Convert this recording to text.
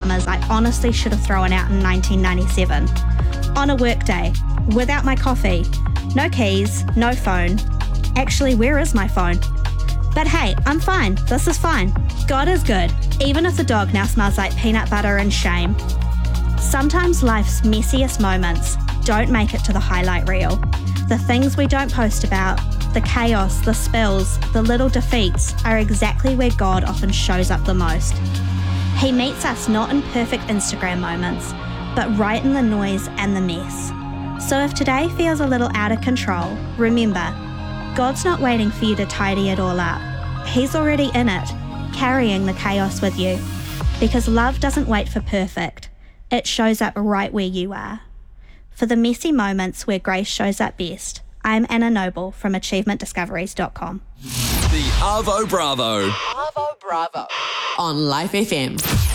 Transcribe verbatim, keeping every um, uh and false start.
pyjamas I honestly should have thrown out in nineteen ninety-seven. On a workday, without my coffee, no keys, no phone. Actually, where is my phone? But hey, I'm fine. This is fine. God is good, even if the dog now smells like peanut butter and shame. Sometimes life's messiest moments don't make it to the highlight reel. The things we don't post about, the chaos, the spills, the little defeats are exactly where God often shows up the most. He meets us not in perfect Instagram moments, but right in the noise and the mess. So if today feels a little out of control, remember, God's not waiting for you to tidy it all up. He's already in it, carrying the chaos with you. Because love doesn't wait for perfect. It shows up right where you are. For the messy moments where grace shows up best, I'm Anna Noble from achievement discoveries dot com. The Arvo Bravo. Arvo Bravo. On Life F M.